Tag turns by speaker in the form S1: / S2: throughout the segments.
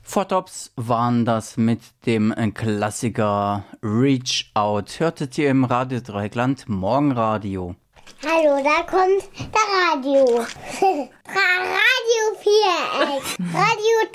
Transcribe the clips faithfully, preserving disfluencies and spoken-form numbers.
S1: Four-Tops waren das mit dem Klassiker Reach Out. Hörtet ihr im Radio Dreieckland Morgenradio.
S2: Hallo, da kommt der Radio. Radio Viereck. Radio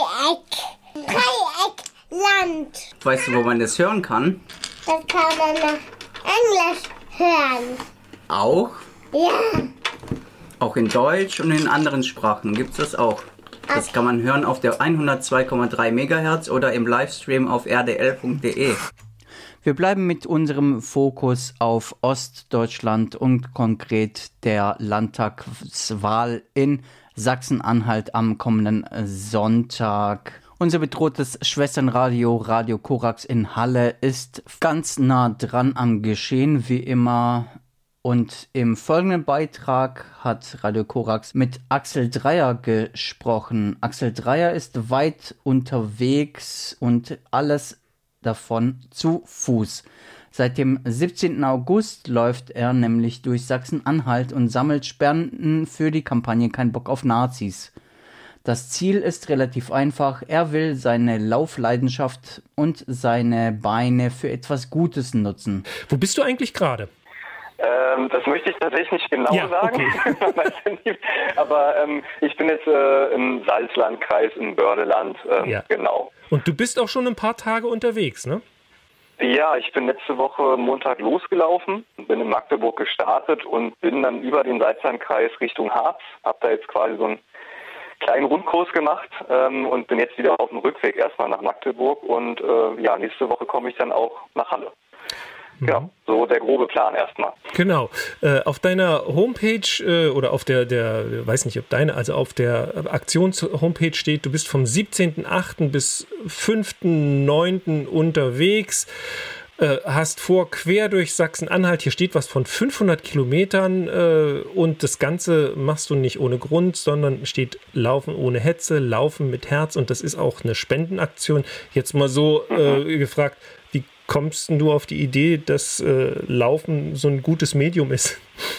S2: Dreieck. Dreieckland.
S1: Weißt du, wo man das hören kann?
S2: Das kann man nach Englisch hören.
S1: Auch?
S2: Ja.
S1: Auch in Deutsch und in anderen Sprachen gibt es das auch. Das kann man hören auf der hundertzwei Komma drei Megahertz oder im Livestream auf r d l punkt d e. Wir bleiben mit unserem Fokus auf Ostdeutschland und konkret der Landtagswahl in Sachsen-Anhalt am kommenden Sonntag. Unser bedrohtes Schwesternradio Radio Korax in Halle ist ganz nah dran am Geschehen, wie immer. Und im folgenden Beitrag hat Radio Korax mit Axel Dreier gesprochen. Axel Dreier ist weit unterwegs und alles davon zu Fuß. Seit dem siebzehnten August läuft er nämlich durch Sachsen-Anhalt und sammelt Spenden für die Kampagne Kein Bock auf Nazis. Das Ziel ist relativ einfach. Er will seine Laufleidenschaft und seine Beine für etwas Gutes nutzen.
S3: Wo bist du eigentlich gerade?
S4: Ähm, das möchte ich tatsächlich nicht genau
S3: ja,
S4: sagen, okay. aber ähm, ich bin jetzt äh, im Salzlandkreis in Bördeland, äh,
S3: ja.
S4: Genau.
S3: Und du bist auch schon ein paar Tage unterwegs, ne?
S4: Ja, ich bin letzte Woche Montag losgelaufen, bin in Magdeburg gestartet und bin dann über den Salzlandkreis Richtung Harz, habe da jetzt quasi so einen kleinen Rundkurs gemacht ähm, und bin jetzt wieder auf dem Rückweg erstmal nach Magdeburg und äh, ja, nächste Woche komme ich dann auch nach Halle. Ja, so der grobe Plan erstmal.
S3: Genau. Äh, auf deiner Homepage äh, oder auf der, der, weiß nicht, ob deine, also auf der Aktions-Homepage steht, du bist vom siebzehnten achten bis fünften neunten unterwegs, äh, hast vor, quer durch Sachsen-Anhalt, hier steht was von fünfhundert Kilometern äh, und das Ganze machst du nicht ohne Grund, sondern steht Laufen ohne Hetze, Laufen mit Herz und das ist auch eine Spendenaktion. Jetzt mal so äh, mhm. gefragt, wie kommst du auf die Idee, dass äh, Laufen so ein gutes Medium ist?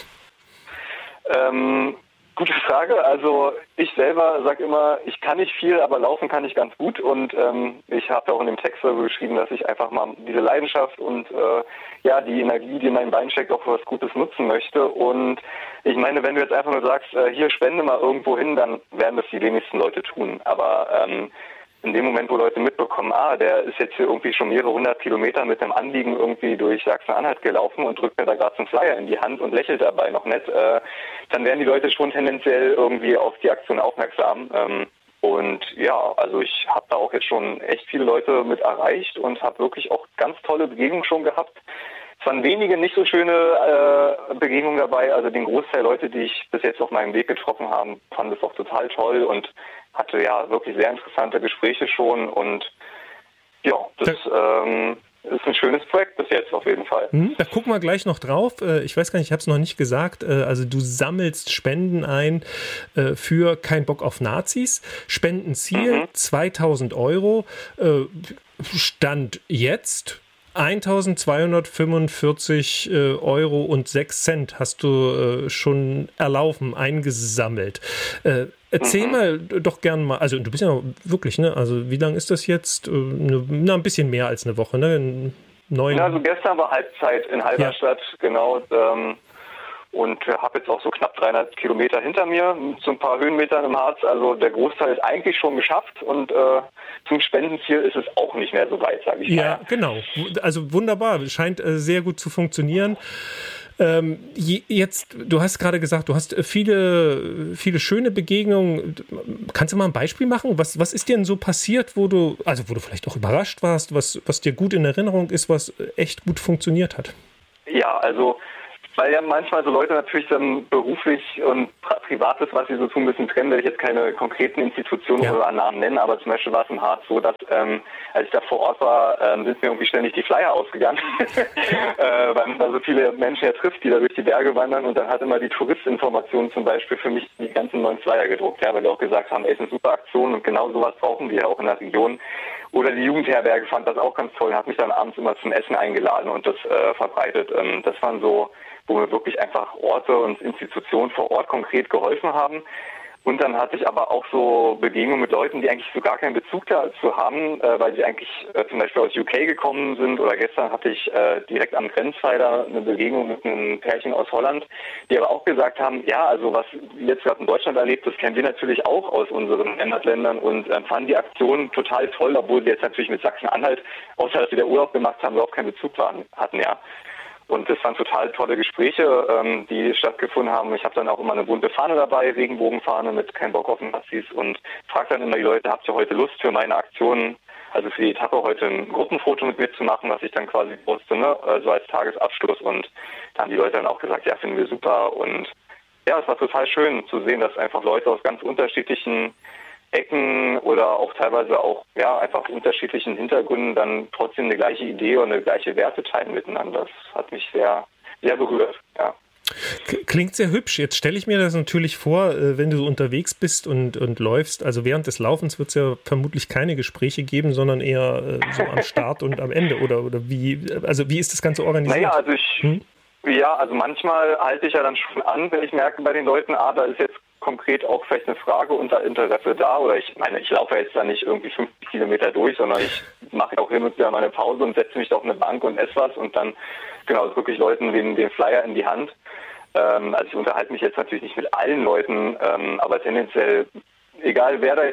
S4: Ähm, gute Frage. Also ich selber sage immer, ich kann nicht viel, aber laufen kann ich ganz gut. Und ähm, ich habe auch in dem Text so geschrieben, dass ich einfach mal diese Leidenschaft und äh, ja die Energie, die in meinem Bein steckt, auch für was Gutes nutzen möchte. Und ich meine, wenn du jetzt einfach nur sagst, äh, hier spende mal irgendwo hin, dann werden das die wenigsten Leute tun. Aber ähm, in dem Moment, wo Leute mitbekommen, ah, der ist jetzt hier irgendwie schon mehrere hundert Kilometer mit einem Anliegen irgendwie durch Sachsen-Anhalt gelaufen und drückt mir da gerade so einen Flyer in die Hand und lächelt dabei noch nett, äh, dann werden die Leute schon tendenziell irgendwie auf die Aktion aufmerksam. Ähm, und ja, also ich habe da auch jetzt schon echt viele Leute mit erreicht und habe wirklich auch ganz tolle Begegnungen schon gehabt. Es waren wenige nicht so schöne äh, Begegnungen dabei, also den Großteil der Leute, die ich bis jetzt auf meinem Weg getroffen habe, fanden das auch total toll und hatte ja wirklich sehr interessante Gespräche schon und ja, das ähm, ist ein schönes Projekt bis jetzt auf jeden Fall.
S3: Hm, da gucken wir gleich noch drauf. Ich weiß gar nicht, ich habe es noch nicht gesagt. Also du sammelst Spenden ein für Kein Bock auf Nazis. Spendenziel mhm. zweitausend Euro. Stand jetzt eintausendzweihundertfünfundvierzig äh, Euro und sechs Cent hast du äh, schon erlaufen, eingesammelt. Äh, erzähl mhm. mal doch gern mal, also du bist ja noch wirklich, ne? Also wie lange ist das jetzt? Äh, ne, na, ein bisschen mehr als eine Woche, ne? In neun...
S4: Ja, also gestern war Halbzeit in Halberstadt, ja. Genau. Ähm, und habe jetzt auch so knapp dreihundert Kilometer hinter mir, mit so ein paar Höhenmetern im Harz. Also der Großteil ist eigentlich schon geschafft und äh, zum Spendenziel ist es auch nicht mehr so weit, sage ich mal.
S3: Ja, genau. Also wunderbar. Scheint äh, sehr gut zu funktionieren. Ähm, jetzt, du hast gerade gesagt, du hast viele, viele schöne Begegnungen. Kannst du mal ein Beispiel machen? Was, was ist dir denn so passiert, wo du, also wo du vielleicht auch überrascht warst, was, was dir gut in Erinnerung ist, was echt gut funktioniert hat?
S4: Ja, also weil ja manchmal so Leute natürlich dann beruflich und Privates, was sie so tun, ein bisschen trennen, will ich jetzt keine konkreten Institutionen ja. oder Namen nennen, aber zum Beispiel war es im Harz so, dass ähm, als ich da vor Ort war, ähm, sind mir irgendwie ständig die Flyer ausgegangen, äh, weil man da so viele Menschen ja trifft, die da durch die Berge wandern und dann hat immer die Touristinformation zum Beispiel für mich die ganzen neuen Flyer gedruckt, ja, weil die auch gesagt haben, ey, ist eine super Aktion und genau sowas brauchen wir auch in der Region. Oder die Jugendherberge fand das auch ganz toll, hat mich dann abends immer zum Essen eingeladen und das äh, verbreitet. Ähm, das waren so, wo mir wirklich einfach Orte und Institutionen vor Ort konkret geholfen haben. Und dann hatte ich aber auch so Begegnungen mit Leuten, die eigentlich so gar keinen Bezug dazu haben, äh, weil sie eigentlich äh, zum Beispiel aus U K gekommen sind. Oder gestern hatte ich äh, direkt am Grenzpfeiler eine Begegnung mit einem Pärchen aus Holland, die aber auch gesagt haben, ja, also was jetzt gerade in Deutschland erlebt, das kennen wir natürlich auch aus unseren Heimatländern und äh, fanden die Aktion total toll, obwohl sie jetzt natürlich mit Sachsen-Anhalt, außer dass sie der Urlaub gemacht haben, überhaupt keinen Bezug waren, hatten, ja. Und das waren total tolle Gespräche, ähm, die stattgefunden haben. Ich habe dann auch immer eine bunte Fahne dabei, Regenbogenfahne mit kein Bock auf Nazis und frage dann immer die Leute, habt ihr heute Lust für meine Aktionen, also für die Etappe heute ein Gruppenfoto mit mir zu machen, was ich dann quasi poste, ne? So als Tagesabschluss. Und da haben die Leute dann auch gesagt, ja, finden wir super. Und ja, es war total schön zu sehen, dass einfach Leute aus ganz unterschiedlichen Ecken oder auch teilweise auch ja einfach unterschiedlichen Hintergründen dann trotzdem eine gleiche Idee und eine gleiche Werte teilen miteinander. Das hat mich sehr, sehr berührt, ja.
S3: Klingt sehr hübsch. Jetzt stelle ich mir das natürlich vor, wenn du so unterwegs bist und, und läufst. Also während des Laufens wird es ja vermutlich keine Gespräche geben, sondern eher so am Start und am Ende. Oder, oder wie, also wie ist das Ganze organisiert?
S4: Naja, also ich, hm? ja, also manchmal halte ich ja dann schon an, wenn ich merke bei den Leuten, ah, da ist jetzt konkret auch vielleicht eine Frage unter Interesse da, oder ich meine, ich laufe jetzt da nicht irgendwie fünfzig Kilometer durch, sondern ich mache auch hin und wieder meine Pause und setze mich auf eine Bank und esse was und dann genau drücke ich Leuten den, den Flyer in die Hand. Ähm, also ich unterhalte mich jetzt natürlich nicht mit allen Leuten, ähm, aber tendenziell, egal wer da jetzt